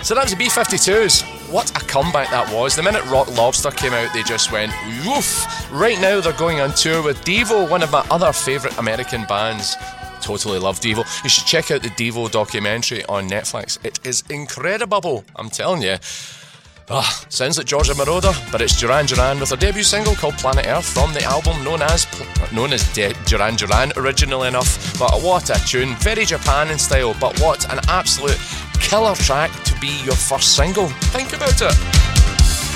So that was the B-52s. What a comeback that was. The minute Rock Lobster came out, they just went woof. Right now they're going on tour with Devo, one of my other favourite American bands. Totally love Devo. You should check out the Devo documentary on Netflix. It is incredible, I'm telling you. Sounds like Georgia Moroder, but it's Duran Duran with their debut single called Planet Earth from the album known as Duran Duran, originally enough. But what a tune, very Japan in style, but what an absolute killer track to be your first single. Think about it.